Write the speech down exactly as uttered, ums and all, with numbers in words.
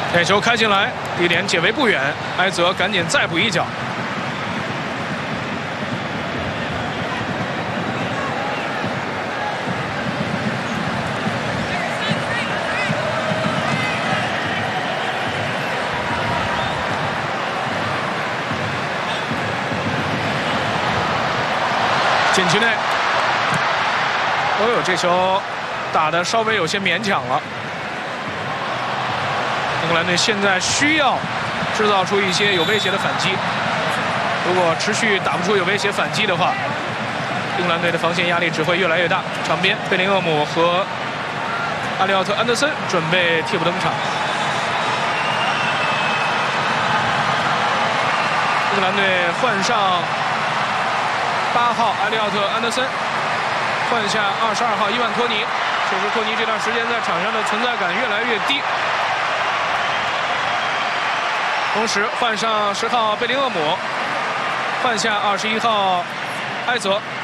这球开进来，离点解围不远，埃泽赶紧再补一脚。禁区内，哦呦，这球打得稍微有些勉强了。英格兰队现在需要制造出一些有威胁的反击，如果持续打不出有威胁反击的话，英格兰队的防线压力只会越来越大。场边，贝林厄姆和阿里奥特·安德森准备替补登场。英格兰队换上八号埃利奥特·安德森，换下二十二号伊万托尼。确实，托尼这段时间在场上的存在感越来越低。同时换上十号贝林厄姆，换下二十一号埃泽。